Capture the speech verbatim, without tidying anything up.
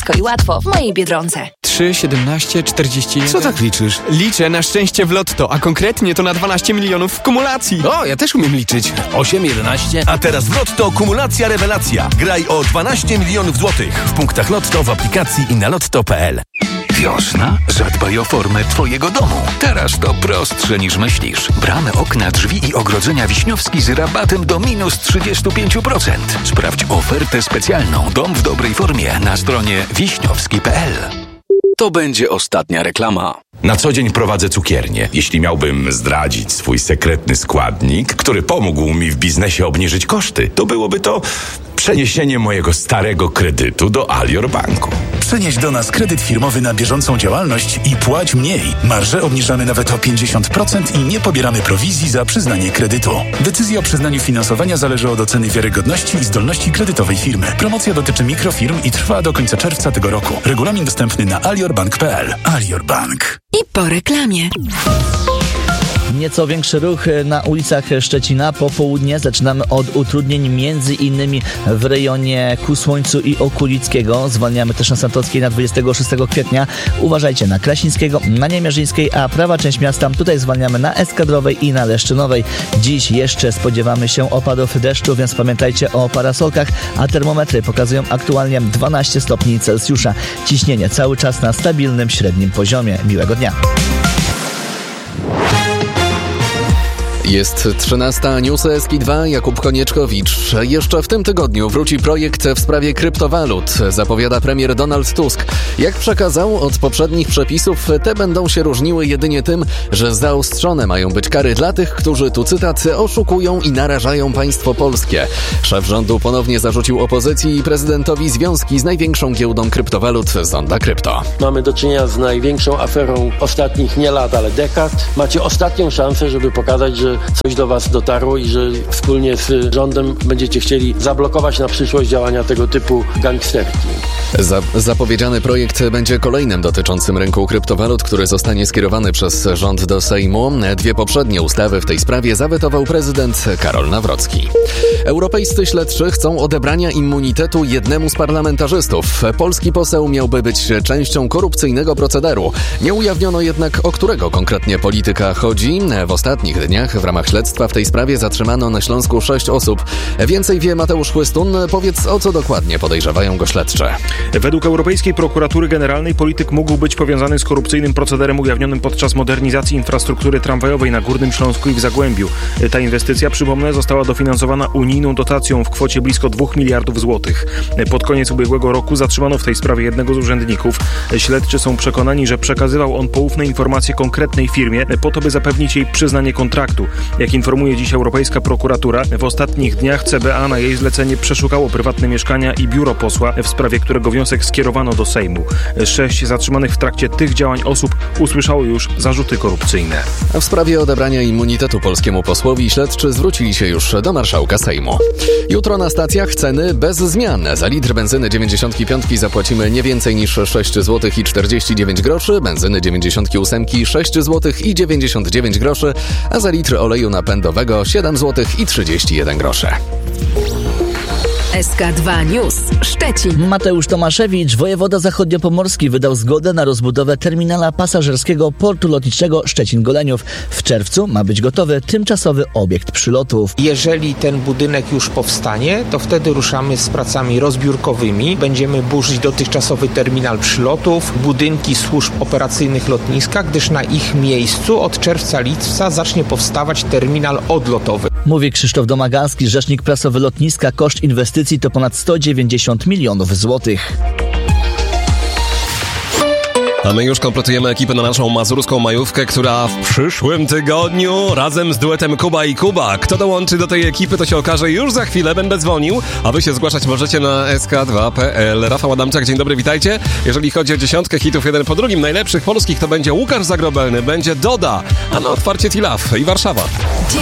Szybko i łatwo w mojej Biedronce. trzy, siedemnaście, czterdzieści jeden. Co tak liczysz? Liczę na szczęście w lotto, a konkretnie to na dwanaście milionów w kumulacji. O, ja też umiem liczyć. osiem, jedenaście. A teraz w Lotto kumulacja rewelacja. Graj o dwanaście milionów złotych w punktach Lotto, w aplikacji i na lotto kropka p l. Wiosna? Zadbaj o formę twojego domu. Teraz to prostsze niż myślisz. Bramy, okna, drzwi i ogrodzenia Wiśniowski z rabatem do minus trzydzieści pięć procent. Sprawdź ofertę specjalną Dom w dobrej formie na stronie wiśniowski kropka p l. To będzie ostatnia reklama. Na co dzień prowadzę cukiernię. Jeśli miałbym zdradzić swój sekretny składnik, który pomógł mi w biznesie obniżyć koszty, to byłoby to przeniesienie mojego starego kredytu do Alior Banku. Przenieś do nas kredyt firmowy na bieżącą działalność i płać mniej. Marże obniżamy nawet o pięćdziesiąt procent i nie pobieramy prowizji za przyznanie kredytu. Decyzja o przyznaniu finansowania zależy od oceny wiarygodności i zdolności kredytowej firmy. Promocja dotyczy mikrofirm i trwa do końca czerwca tego roku. Regulamin dostępny na aliorbank kropka p l. Alior Bank. I po reklamie. Nieco większy ruch na ulicach Szczecina. Po południe zaczynamy od utrudnień między innymi w rejonie Ku Słońcu i Okulickiego. Zwalniamy też na Santockiej na dwudziestego szóstego kwietnia. Uważajcie na Krasińskiego, na Niemierzyńskiej, a prawa część miasta tutaj zwalniamy na Eskadrowej i na Leszczynowej. Dziś jeszcze spodziewamy się opadów deszczu, więc pamiętajcie o parasolkach, a termometry pokazują aktualnie dwanaście stopni Celsjusza. Ciśnienie cały czas na stabilnym średnim poziomie. Miłego dnia. Jest trzynasta, newsy S K dwa, Jakub Konieczkowicz. Jeszcze w tym tygodniu wróci projekt w sprawie kryptowalut, zapowiada premier Donald Tusk. Jak przekazał, od poprzednich przepisów te będą się różniły jedynie tym, że zaostrzone mają być kary dla tych, którzy, tu cytat, oszukują i narażają państwo polskie. Szef rządu ponownie zarzucił opozycji i prezydentowi związki z największą giełdą kryptowalut Zonda Krypto. Mamy do czynienia z największą aferą ostatnich nie lat, ale dekad. Macie ostatnią szansę, żeby pokazać, że coś do was dotarło i że wspólnie z rządem będziecie chcieli zablokować na przyszłość działania tego typu gangsterki. Za, zapowiedziany projekt będzie kolejnym dotyczącym rynku kryptowalut, który zostanie skierowany przez rząd do Sejmu. Dwie poprzednie ustawy w tej sprawie zawetował prezydent Karol Nawrocki. Europejscy śledczy chcą odebrania immunitetu jednemu z parlamentarzystów. Polski poseł miałby być częścią korupcyjnego procederu. Nie ujawniono jednak, o którego konkretnie polityka chodzi. W ostatnich dniach w ramach śledztwa w tej sprawie zatrzymano na Śląsku sześć osób. Więcej wie Mateusz Chłystun. Powiedz, o co dokładnie podejrzewają go śledcze. Według Europejskiej Prokuratury Generalnej polityk mógł być powiązany z korupcyjnym procederem ujawnionym podczas modernizacji infrastruktury tramwajowej na Górnym Śląsku i w Zagłębiu. Ta inwestycja, przypomnę, została dofinansowana unijną dotacją w kwocie blisko dwóch miliardów złotych. Pod koniec ubiegłego roku zatrzymano w tej sprawie jednego z urzędników. Śledczy są przekonani, że przekazywał on poufne informacje konkretnej firmie po to, by zapewnić jej przyznanie kontraktu. Jak informuje dziś Europejska Prokuratura, w ostatnich dniach C B A na jej zlecenie przeszukało prywatne mieszkania i biuro posła, w sprawie którego wniosek skierowano do Sejmu. Sześć zatrzymanych w trakcie tych działań osób usłyszało już zarzuty korupcyjne. W sprawie odebrania immunitetu polskiemu posłowi śledczy zwrócili się już do marszałka Sejmu. Jutro na stacjach ceny bez zmian. Za litr benzyny dziewięćdziesiątki piątki zapłacimy nie więcej niż sześć złotych i czterdzieści dziewięć groszy, benzyny dziewięćdziesiątki ósemki sześć złotych i dziewięćdziesiąt dziewięć groszy, a za litr oleju napędowego siedem złotych i trzydzieści jeden groszy. S K dwa News Szczecin. Mateusz Tomaszewicz, wojewoda zachodniopomorski, wydał zgodę na rozbudowę terminala pasażerskiego portu lotniczego Szczecin-Goleniów. W czerwcu ma być gotowy tymczasowy obiekt przylotów. Jeżeli ten budynek już powstanie, to wtedy ruszamy z pracami rozbiórkowymi. Będziemy burzyć dotychczasowy terminal przylotów, budynki służb operacyjnych lotniska, gdyż na ich miejscu od czerwca-lipca zacznie powstawać terminal odlotowy. Mówi Krzysztof Domagacki, rzecznik prasowy lotniska. Koszt inwestycji to ponad sto dziewięćdziesiąt milionów złotych. A my już kompletujemy ekipę na naszą mazurską majówkę, która w przyszłym tygodniu razem z duetem Kuba i Kuba. Kto dołączy do tej ekipy, to się okaże już za chwilę. Będę dzwonił, a wy się zgłaszać możecie na S K dwa kropka p l. Rafał Adamczak, dzień dobry, witajcie. Jeżeli chodzi o dziesiątkę hitów jeden po drugim, najlepszych polskich, to będzie Łukasz Zagrobelny, będzie Doda, a na otwarcie T-Love i Warszawa.